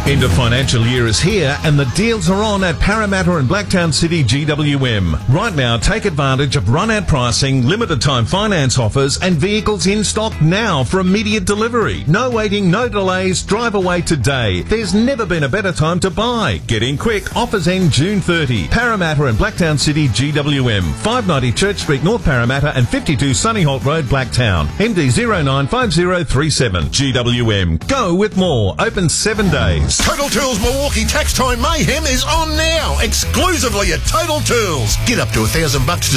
End of financial year is here and the deals are on at Parramatta and Blacktown City GWM. Right now, take advantage of run-out pricing, limited time finance offers and vehicles in stock now for immediate delivery. No waiting, no delays, drive away today. There's never been a better time to buy. Get in quick, offers end June 30. Parramatta and Blacktown City GWM, 590 Church Street, North Parramatta and 52 Sunnyholt Road, Blacktown. MD 095037. GWM, go with more. Open 7 days. Total Tools Milwaukee Tax Time Mayhem is on now, exclusively at Total Tools. Get up to $1,000 to